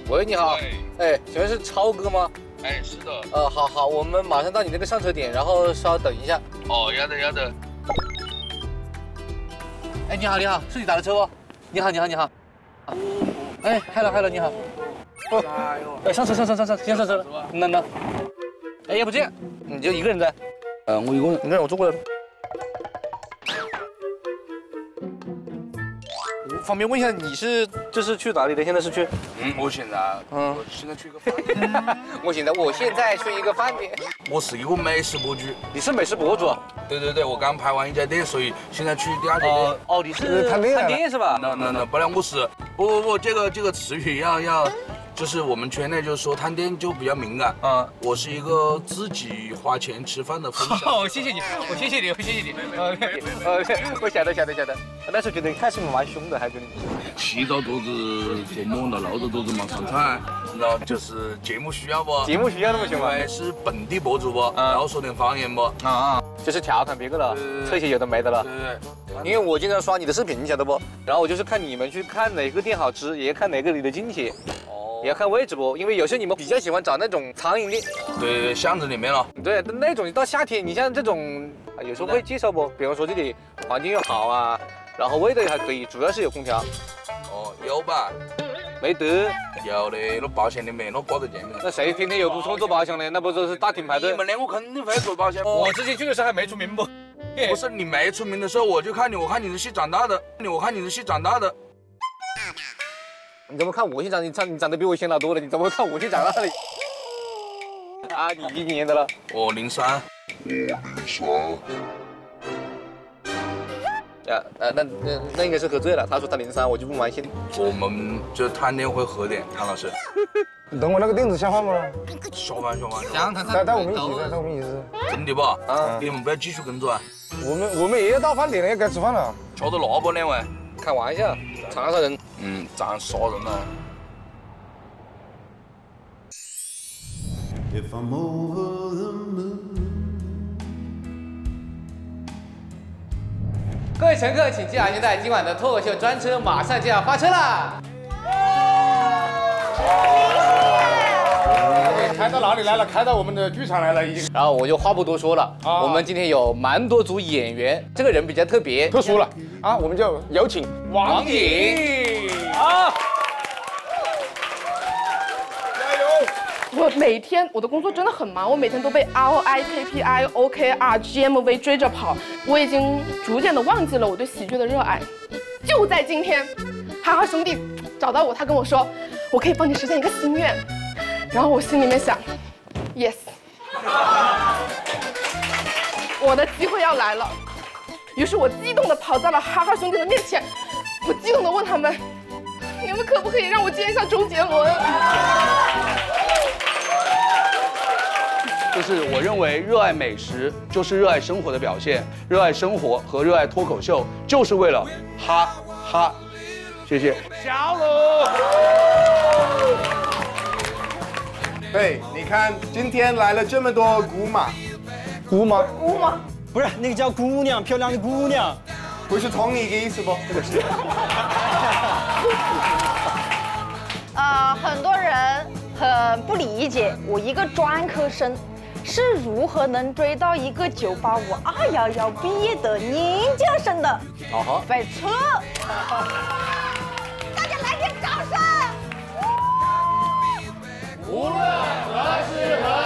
喂，你好。哎，请问是超哥吗？ 哎，是的。 好，我们马上到你那个上车点，然后稍等一下。 哦，要的。 哎，你好，是你打的车不？你好。哎，hello，你好。哎，上车，先上车。那。哎，要不这样，你就一个人在？ 我一个人。 你看我坐过来。方便问一下，你是去哪里的？现在是去？ 我现在去一个饭店。 我现在去一个饭店。 我是一个美食博主。 你是美食博主？ 对，我刚拍完一家店，所以现在去第二家店。 哦，你是探店是吧？ 那，不然我是不，这个词语要。就是我们圈内就是说探店就比较敏感啊。我是一个自己花钱吃饭的分享。 好，谢谢你。我晓得。那时候觉得看是蛮凶的，还觉得骑着肚子做梦的，露着肚子忙上菜，然后就是节目需要不？ 节目需要那么凶吗？ 是本地博主不？然后说点方言不？ 就是调侃别个了，这些有的没的了。对。因为我经常刷你的视频，你晓得不？然后我就是看你们去看哪个店好吃，也看哪个里的进去。也要看位置不？因为有时候你们比较喜欢找那种苍蝇店， 对，巷子里面了。 对，那种到夏天，你像这种，有时候会介绍不？比方说这里环境又好啊，然后味道也还可以，主要是有空调。 哦，有吧？ 没得。 有的，那保险的没，那挂在前面。 那谁天天有不做保险的？那不都是大厅排队？ 你们两个肯定会做保险。 我之前去的时候还没出名不？ 不是你没出名的时候，我看你的戏长大的。 你怎么看我戏长？你长得比我显老多了，你怎么看我戏长大的？啊，你几年的了？ 我03。 那应该是喝醉了。他说他03，我就不蛮信。 我们就探店会喝点，唐老师。 等会那个店子下饭吗？ 下饭。 带我们一起吃。 真的不？你们不要继续工作啊。 我们也要到饭点了，要该吃饭了。 吃得辣不两位？ 开玩笑，长沙人。 长杀人了。 各位乘客，请系安全带，今晚的脱口秀专车马上就要发车啦！ 开到哪里来了？开到我们的剧场来了，已经。 然后我就话不多说了，我们今天有蛮多组演员，这个人比较特别， 特殊了啊！我们就有请王颖。好。 我每天我的工作真的很忙，我每天都被 ROI、KPI、OKR、GMV 追着跑，我已经逐渐的忘记了我对喜剧的热爱。就在今天，哈哈兄弟找到我，他跟我说，我可以帮你实现一个心愿。然后我心里面想 ，yes， 我的机会要来了。于是我激动的跑到了哈哈兄弟的面前，我激动的问他们，你们可不可以让我见一下周杰伦？ 就是我认为热爱美食就是热爱生活的表现，热爱生活和热爱脱口秀就是为了哈哈。谢谢。 小鲁。对，你看今天来了这么多姑妈。 姑妈？ 不是那个叫姑娘，漂亮的姑娘。 不是同一个意思不？不是。 很多人很不理解我一个专科生是如何能追到一个985、211毕业的研究生的。翡翠。